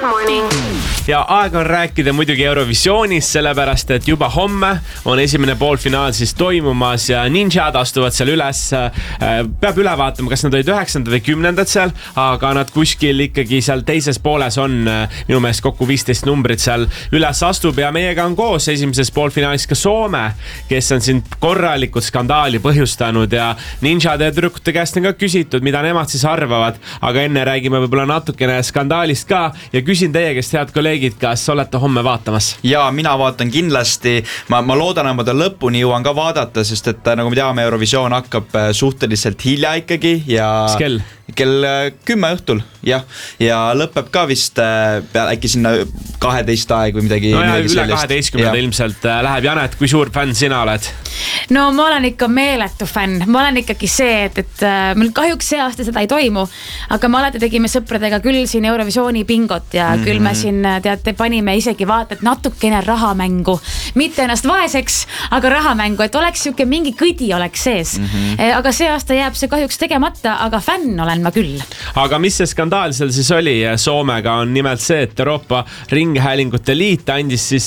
Good morning. Ja aeg on rääkida muidugi Eurovisioonist, sellepärast et juba homme on esimene poolfinaal siis toimumas ja Ninjad astuvad seal üles. Peab üle vaatama, kas nad olid 9. või 10. seal, aga nad kuskil ikkagi seal teises pooles on minu meelest kokku 15 numbrit seal üles astub ja meiega on koos esimeses poolfinaalis ka Soome, kes on siin korralikult skandaali põhjustanud ja Ninjade ja tüdrukute käest on ka küsitud, mida nemad siis arvavad, aga enne räägime võib-olla natukene skandaalist ka ja küsin teie käest, head kolleegid, kas olete homme vaatamas? Ja mina vaatan kindlasti, ma loodan, et ma lõpuni jõuan ka vaadata, sest et nagu me teame, Eurovisioon hakkab suhteliselt hilja ikkagi ja kell 10 õhtul, jah, ja lõpeb ka vist äkki sinna 12 aeg või midagi. No ja üle 12 ilmselt läheb. Janet, kui suur fänn sina oled? No ma olen ikka meeletu fänn. Ma olen ikkagi see, et meil kahjuks see aasta seda ei toimu, aga me alati tegime sõpradega küll siin Eurovisiooni bingot ja küll me siin teate, panime isegi vaata, et natukene rahamängu, mitte ennast vaeseks, aga rahamängu, et oleks siuke mingi kõdi oleks sees. Aga see aasta jääb see kahjuks tegemata, aga fänn olen ma küll. Aga mis see skandaal seal siis oli Soomega on nimelt see, et Euroopa Ringhäälingute Liit andis siis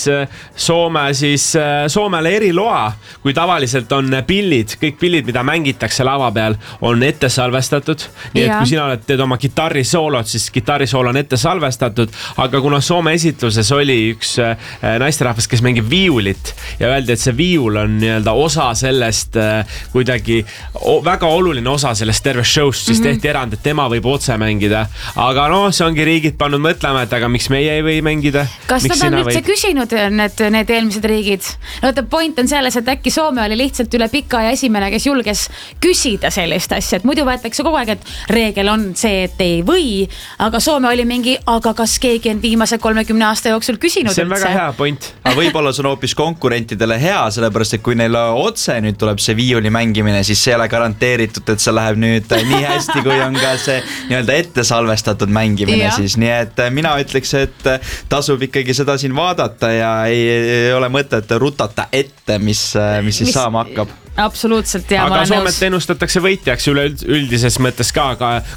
Soomele eriloa, kui tavaliselt on pillid, kõik pillid, mida mängitakse lava peal, on ette salvestatud. Nii et kui sina teed oma kitarrisoolot, siis kitarrisool on ette salvestatud, aga kuna Soome esitluses oli üks naisterahvas, kes mängib viiulit ja öeldi, et see viiul on nii-öelda osa sellest kuidagi väga oluline osa sellest terve showst, siis tehti erand, et tema võib otse mängida. Aga see ongi riigid pannud mõtlema, et aga miks meie ei või mängida? Kas nad on üldse küsinud need eelmised riigid? Point on selles, et äkki Soome oli lihtsalt üle pika ja esimene, kes julges küsida sellist asja, et muidu võetakse kogu aeg, et reegel on see, et ei või, aga Soome oli mingi, aga kas keegi on viimase 30 aasta jooksul küsinud üldse? See on väga hea point. Aga võib-olla see on hoopis konkurentidele hea, sellepärast, et kui neil otse nüüd tuleb see viiuli mängimine, siis see ei ole garanteeritud, et see läheb nüüd nii hästi, kui on ka see nii-öelda ette salvestatud mängimine siis, nii et mina ütleks, et tasub ikkagi seda siin vaadata ja ei ole mõtet rutata ette, mis siis saama hakkab. Absoluutselt, ja aga Soomet ennustatakse võitjaks üldises mõttes ka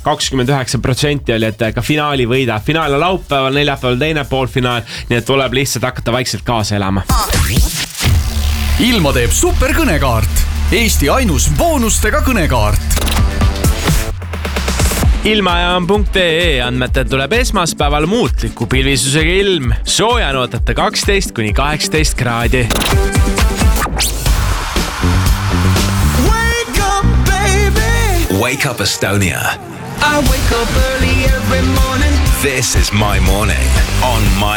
29% oli, et ka finaali võidab. Finaal on laupäeval, neljapäeval teine poolfinaal, nii et tuleb lihtsalt hakata vaikselt kaasa elama. Ilma teeb super kõnekaart. Eesti ainus boonustega kõnekaart. Ilmajaam.ee andmetel tuleb esmaspäeval muutliku pilvisusega ilm. Sooja nootate 12 kuni 18 kraadi. Wake up, baby. Wake up Estonia. I wake up early every morning. This is My Morning on My